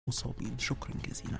المصابين. شكرا جزيلا.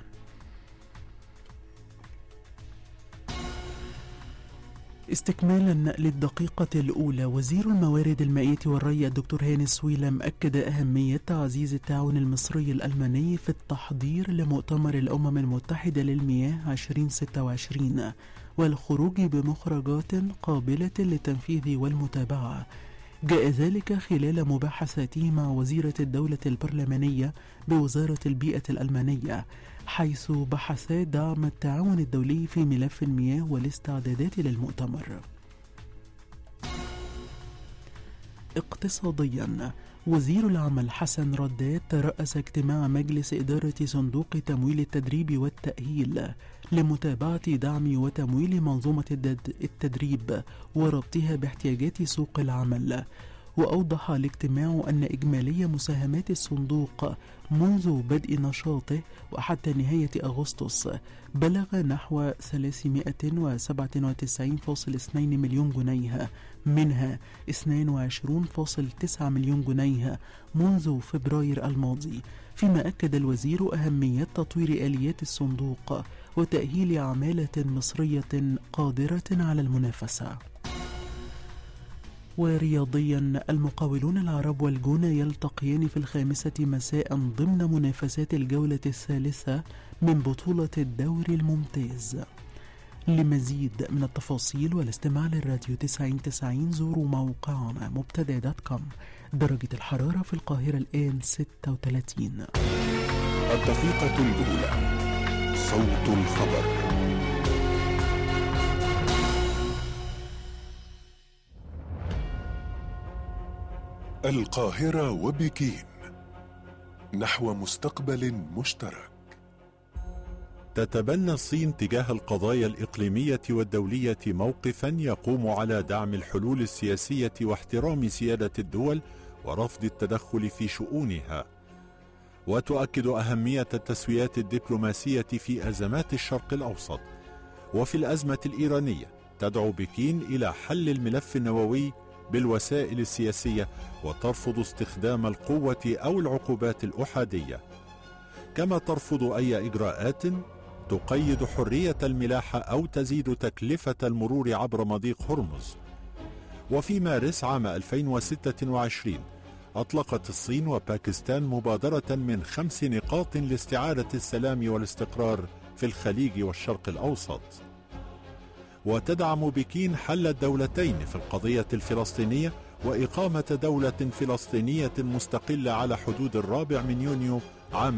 استكمالا للدقيقة الأولى، وزير الموارد المائية والري الدكتور هاني سويلم أكد أهمية تعزيز التعاون المصري الألماني في التحضير لمؤتمر الأمم المتحدة للمياه 2026 والخروج بمخرجات قابلة للتنفيذ والمتابعة. جاء ذلك خلال مباحثاته مع وزيرة الدولة البرلمانية بوزارة البيئة الألمانية، حيث بحثا دعم التعاون الدولي في ملف المياه والاستعدادات للمؤتمر. اقتصاديا، وزير العمل حسن رداد ترأس اجتماع مجلس إدارة صندوق تمويل التدريب والتأهيل لمتابعة دعم وتمويل منظومة التدريب وربطها باحتياجات سوق العمل. وأوضح الاجتماع أن إجمالي مساهمات الصندوق منذ بدء نشاطه وحتى نهاية أغسطس بلغ نحو 397.2 مليون جنيه، منها 22.9 مليون جنيه منذ فبراير الماضي. فيما أكد الوزير أهمية تطوير آليات الصندوق وتأهيل عمالة مصرية قادرة على المنافسة. ورياضيا، المقاولون العرب والجونة يلتقيان في 5 مساء ضمن منافسات الجولة الثالثة من بطولة الدوري الممتاز. لمزيد من التفاصيل والاستماع للراديو 90 زوروا موقعنا مبتدأ.com. درجة الحرارة في القاهرة الآن 36. الدقيقة الأولى، صوت الخبر. القاهرة وبكين نحو مستقبل مشترك. تتبنى الصين تجاه القضايا الإقليمية والدولية موقفا يقوم على دعم الحلول السياسية واحترام سيادة الدول ورفض التدخل في شؤونها. وتؤكد أهمية التسويات الدبلوماسية في أزمات الشرق الأوسط. وفي الأزمة الإيرانية تدعو بكين إلى حل الملف النووي بالوسائل السياسية وترفض استخدام القوة أو العقوبات الأحادية، كما ترفض أي إجراءات تقيد حرية الملاحة أو تزيد تكلفة المرور عبر مضيق هرمز. وفي مارس عام 2026 أطلقت الصين وباكستان مبادرة من 5 نقاط لاستعادة السلام والاستقرار في الخليج والشرق الأوسط. وتدعم بكين حل الدولتين في القضية الفلسطينية وإقامة دولة فلسطينية مستقلة على حدود 4 يونيو عام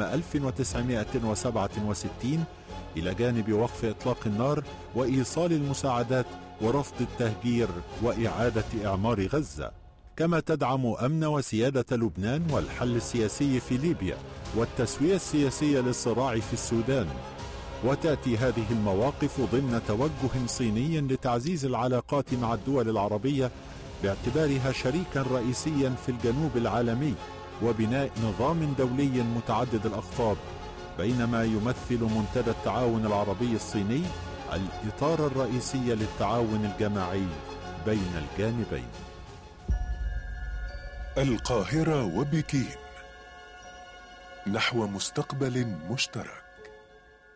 1967 إلى جانب وقف إطلاق النار وإيصال المساعدات ورفض التهجير وإعادة إعمار غزة. كما تدعم أمن وسيادة لبنان والحل السياسي في ليبيا والتسوية السياسية للصراع في السودان. وتأتي هذه المواقف ضمن توجه صيني لتعزيز العلاقات مع الدول العربية باعتبارها شريكا رئيسيا في الجنوب العالمي وبناء نظام دولي متعدد الأقطاب، بينما يمثل منتدى التعاون العربي الصيني الإطار الرئيسي للتعاون الجماعي بين الجانبين. القاهرة وبكين نحو مستقبل مشترك.